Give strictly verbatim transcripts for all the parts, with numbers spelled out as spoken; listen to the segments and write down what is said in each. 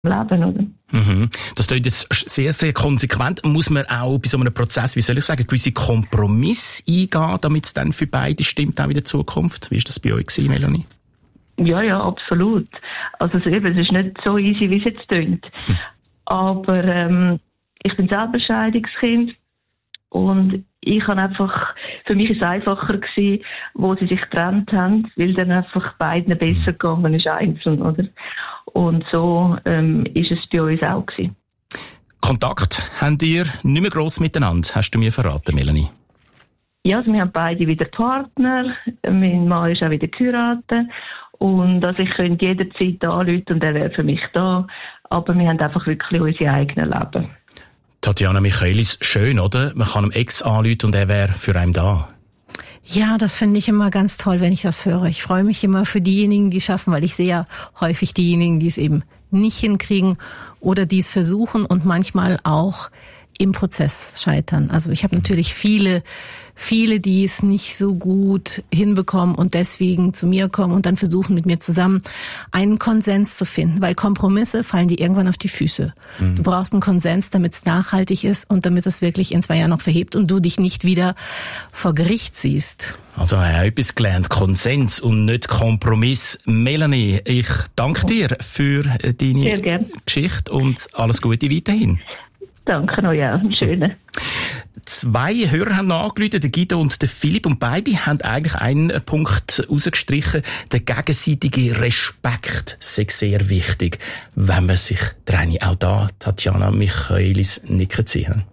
Leben, oder? Mhm. Das klingt jetzt sehr, sehr konsequent. Muss man auch bei so einem Prozess, wie soll ich sagen, gewisse Kompromisse eingehen, damit es dann für beide stimmt, auch in der Zukunft? Wie ist das bei euch gewesen, Melanie? Ja, ja, absolut. Also es, eben, es ist nicht so easy, wie es jetzt klingt. Hm. Aber ähm, ich bin selber Scheidungskind und ich habe einfach, für mich ist es einfacher gewesen, wo sie sich getrennt haben, weil dann einfach beiden besser gegangen ist einzeln, oder? Und so ähm, ist es bei uns auch gewesen. Kontakt habt ihr nicht mehr gross miteinander, hast du mir verraten, Melanie? Ja, also wir haben beide wieder Partner, mein Mann ist auch wieder geheiratet und also ich könnte jederzeit anrufen und er wäre für mich da, aber wir haben einfach wirklich unsere eigenen Leben. Tatjana Michaelis, schön, oder? Man kann einem Ex anrufen und er wäre für einen da. Ja, das finde ich immer ganz toll, wenn ich das höre. Ich freue mich immer für diejenigen, die es schaffen, weil ich sehe ja häufig diejenigen, die es eben nicht hinkriegen oder die es versuchen und manchmal auch im Prozess scheitern. Also ich habe natürlich viele, viele, die es nicht so gut hinbekommen und deswegen zu mir kommen und dann versuchen mit mir zusammen einen Konsens zu finden, weil Kompromisse fallen dir irgendwann auf die Füße. Mhm. Du brauchst einen Konsens, damit es nachhaltig ist und damit es wirklich in zwei Jahren noch verhebt und du dich nicht wieder vor Gericht siehst. Also ich habe etwas gelernt, Konsens und nicht Kompromiss. Melanie, ich danke dir für deine Geschichte und alles Gute weiterhin. Danke noch, ja, einen schönen. Zwei Hörer haben noch angerufen, der Guido und der Philipp, und beide haben eigentlich einen Punkt rausgestrichen. Der gegenseitige Respekt sei sehr wichtig, wenn man sich drei auch da, Tatjana Michaelis, nicken ziehen.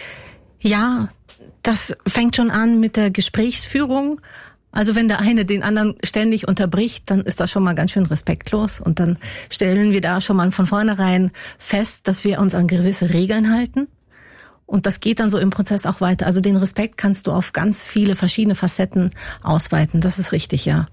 Ja, das fängt schon an mit der Gesprächsführung. Also wenn der eine den anderen ständig unterbricht, dann ist das schon mal ganz schön respektlos. Und dann stellen wir da schon mal von vornherein fest, dass wir uns an gewisse Regeln halten. Und das geht dann so im Prozess auch weiter. Also den Respekt kannst du auf ganz viele verschiedene Facetten ausweiten. Das ist richtig, ja.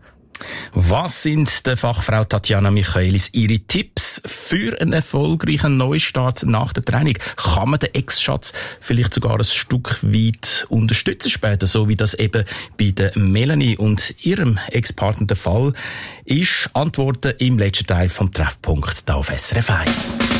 Was sind der Fachfrau Tatjana Michaelis ihre Tipps für einen erfolgreichen Neustart nach der Trennung? Kann man den Ex-Schatz vielleicht sogar ein Stück weit unterstützen später, so wie das eben bei der Melanie und ihrem Ex-Partner der Fall ist? Antworten im letzten Teil vom Treffpunkt da auf S R F eins.